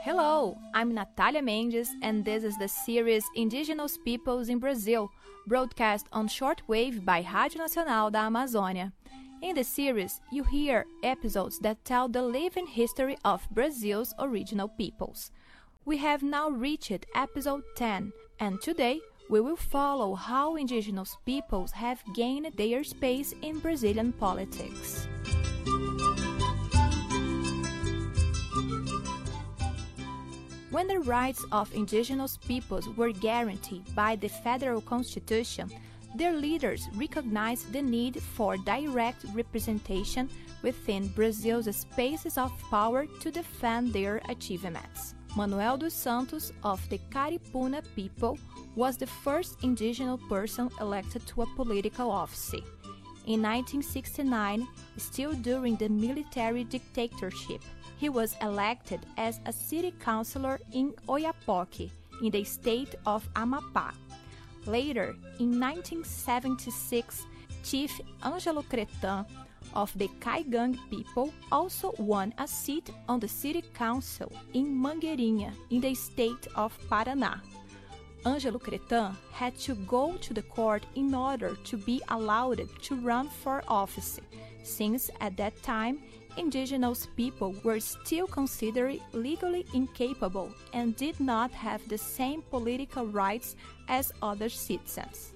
Hello, I'm Natalia Mendes, and this is the series Indigenous Peoples in Brazil, broadcast on shortwave by Rádio Nacional da Amazônia. In the series, you hear episodes that tell the living history of Brazil's original peoples. We have now reached episode 10, and today we will follow how indigenous peoples have gained their space in Brazilian politics. When the rights of indigenous peoples were guaranteed by the Federal Constitution, their leaders recognized the need for direct representation within Brazil's spaces of power to defend their achievements. Manuel dos Santos of the Caripuna people was the first indigenous person elected to a political office. In 1969, still during the military dictatorship, he was elected as a city councilor in Oiapoque, in the state of Amapá. Later, in 1976, Chief Ângelo Cretan of the Caigangue people also won a seat on the city council in Mangueirinha, in the state of Paraná. Ângelo Cretan had to go to the court in order to be allowed to run for office, since at that time, indigenous people were still considered legally incapable and did not have the same political rights as other citizens.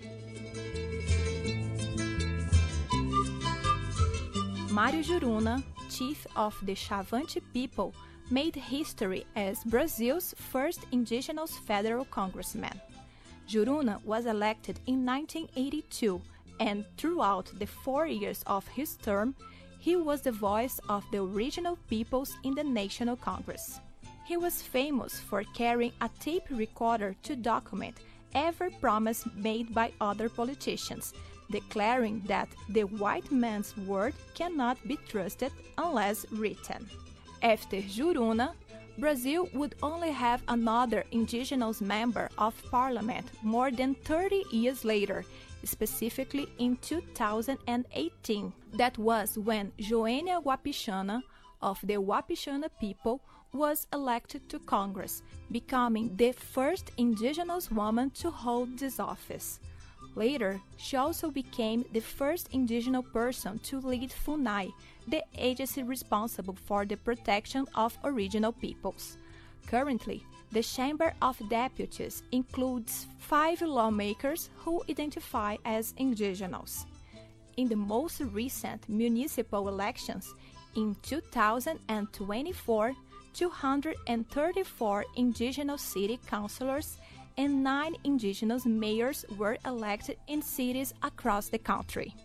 Mário Juruna, chief of the Chavante people, made history as Brazil's first indigenous federal congressman. Juruna was elected in 1982, and throughout the 4 years of his term, he was the voice of the original peoples in the National Congress. He was famous for carrying a tape recorder to document every promise made by other politicians, declaring that the white man's word cannot be trusted unless written. After Juruna, Brazil would only have another indigenous member of parliament more than 30 years later, specifically in 2018. That was when Joênia Wapichana of the Wapichana people was elected to Congress, becoming the first indigenous woman to hold this office. Later, she also became the first indigenous person to lead FUNAI, the agency responsible for the protection of original peoples. Currently, the Chamber of Deputies includes 5 lawmakers who identify as indigenous. In the most recent municipal elections, in 2024, 234 indigenous city councilors and 9 indigenous mayors were elected in cities across the country.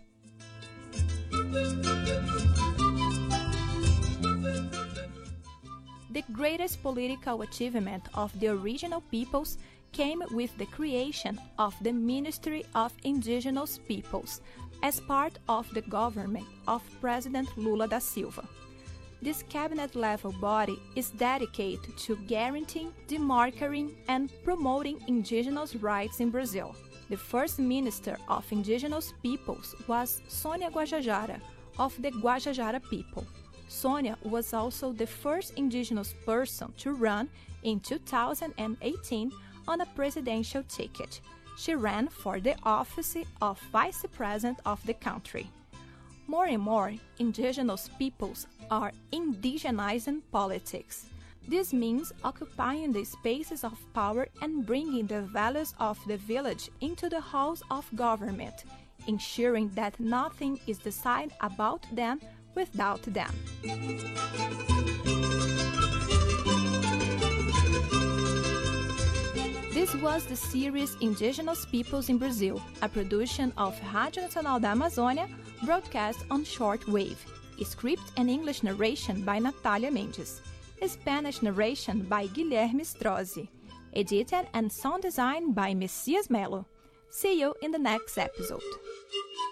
The greatest political achievement of the original peoples came with the creation of the Ministry of Indigenous Peoples as part of the government of President Lula da Silva. This cabinet-level body is dedicated to guaranteeing, demarcating, and promoting indigenous rights in Brazil. The first Minister of Indigenous Peoples was Sônia Guajajara, of the Guajajara people. Sônia was also the first indigenous person to run in 2018 on a presidential ticket. She ran for the office of Vice President of the country. More and more, indigenous peoples are indigenizing politics. This means occupying the spaces of power and bringing the values of the village into the halls of government, ensuring that nothing is decided about them without them. This was the series Indigenous Peoples in Brazil, a production of Rádio Nacional da Amazônia, broadcast on shortwave. Script and English narration by Natalia Mendes. Spanish narration by Guilherme Strozzi. Edited and sound design by Messias Melo. See you in the next episode.